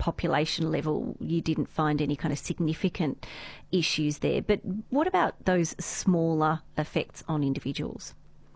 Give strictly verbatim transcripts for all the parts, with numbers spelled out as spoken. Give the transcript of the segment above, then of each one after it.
population level, you didn't find any kind of significant issues there. But what about those smaller effects on individuals?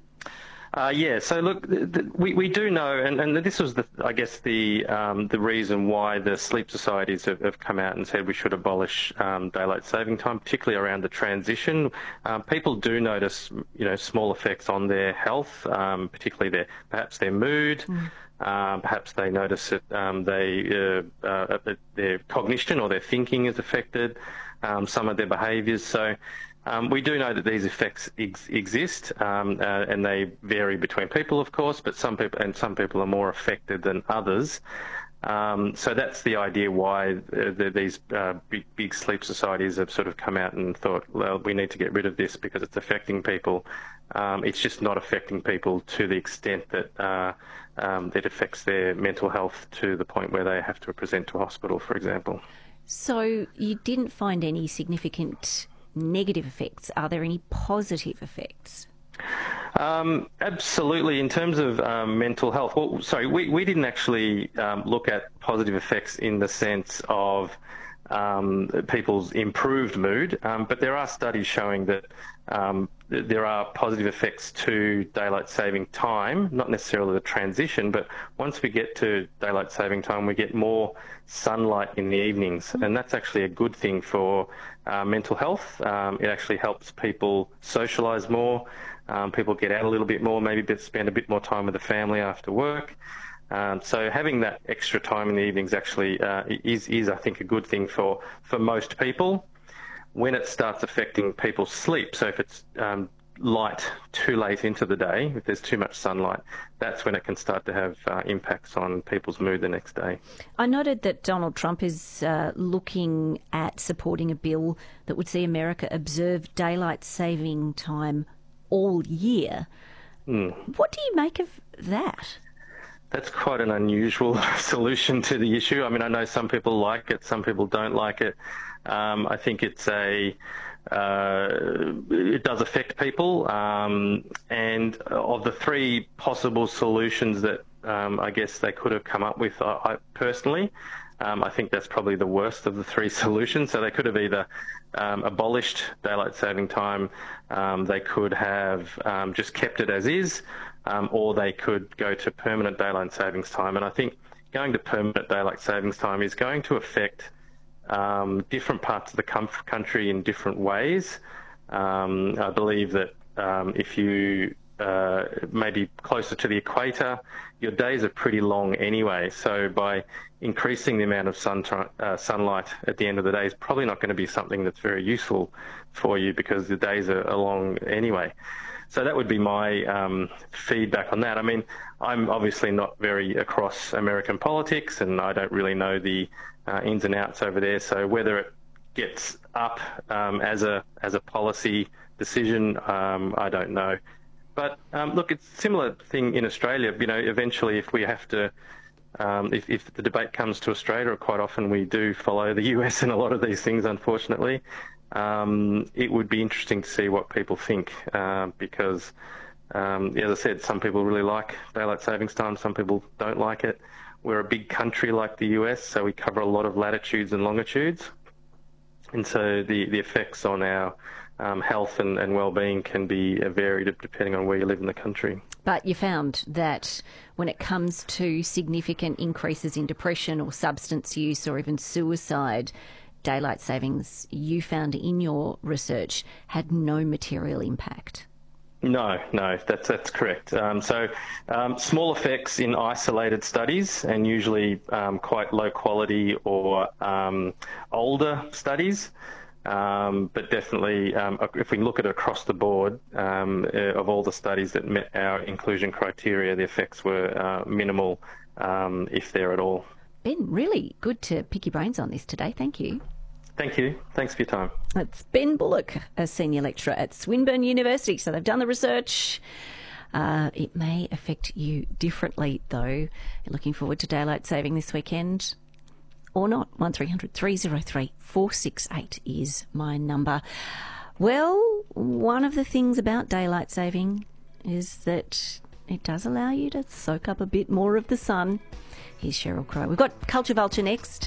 Uh, yeah, so look, th- th- we, we do know, and, and this was, the, I guess, the um, the reason why the sleep societies have, have come out and said we should abolish um, daylight saving time, particularly around the transition. Um, people do notice, you know, small effects on their health, um, particularly their perhaps their mood. Mm. Um, perhaps they notice that um, they uh, uh, their cognition or their thinking is affected, um, some of their behaviours. So. Um, we do know that these effects ex- exist, um, uh, and they vary between people, of course. But some people and some people are more affected than others. Um, so that's the idea why uh, the, these uh, big, big sleep societies have sort of come out and thought, well, we need to get rid of this because it's affecting people. Um, it's just not affecting people to the extent that uh, um, it affects their mental health to the point where they have to present to a hospital, for example. So you didn't find any significant negative effects. Are there any positive effects? Um, absolutely. In terms of um, mental health, well, sorry, we, we didn't actually um, look at positive effects in the sense of um, people's improved mood, um, but there are studies showing that um, th- there are positive effects to daylight saving time, not necessarily the transition, but once we get to daylight saving time, we get more sunlight in the evenings, mm-hmm. and that's actually a good thing for uh, mental health. Um, it actually helps people socialise more. Um, people get out a little bit more, maybe spend a bit more time with the family after work. Um, so having that extra time in the evenings actually uh, is, is, I think, a good thing for, for most people. When it starts affecting people's sleep, so if it's um, light too late into the day, if there's too much sunlight, that's when it can start to have uh, impacts on people's mood the next day. I noted that Donald Trump is uh, looking at supporting a bill that would see America observe daylight saving time all year. Mm. What do you make of that? That's quite an unusual solution to the issue. I mean, I know some people like it, some people don't like it. Um, I think it's a, uh, it does affect people. Um, and of the three possible solutions that um, I guess they could have come up with, I, I personally, um, I think that's probably the worst of the three solutions. So they could have either um, abolished daylight saving time, um, they could have um, just kept it as is, Um, or they could go to permanent daylight savings time. And I think going to permanent daylight savings time is going to affect um, different parts of the com- country in different ways. Um, I believe that um, if you uh, maybe closer to the equator, your days are pretty long anyway. So by increasing the amount of sun tri- uh, sunlight at the end of the day is probably not going to be something that's very useful for you because the days are, are long anyway. So that would be my um, feedback on that. I mean, I'm obviously not very across American politics and I don't really know the uh, ins and outs over there. So whether it gets up um, as a as a policy decision, um, I don't know. But um, look, it's a similar thing in Australia. You know, eventually if we have to, um, if, if the debate comes to Australia, quite often we do follow the U S in a lot of these things, unfortunately. Um, it would be interesting to see what people think uh, because, um, as I said, some people really like daylight savings time, some people don't like it. We're a big country like the U S, so we cover a lot of latitudes and longitudes. And so the, the effects on our um, health and, and well-being can be varied depending on where you live in the country. But you found that when it comes to significant increases in depression or substance use or even suicide, daylight savings you found in your research had no material impact. No, no, that's that's correct. Um, so um, small effects in isolated studies and usually um, quite low quality or um, older studies. Um, but definitely, um, if we look at it across the board, um, uh, of all the studies that met our inclusion criteria, the effects were uh, minimal, um, if there at all. Ben, really good to pick your brains on this today. Thank you. Thank you. Thanks for your time. That's Ben Bullock, a senior lecturer at Swinburne University. So they've done the research. Uh, it may affect you differently, though. You're looking forward to daylight saving this weekend or not. one three hundred three oh three four six eight is my number. Well, one of the things about daylight saving is that it does allow you to soak up a bit more of the sun. Here's Sheryl Crow. We've got Culture Vulture next.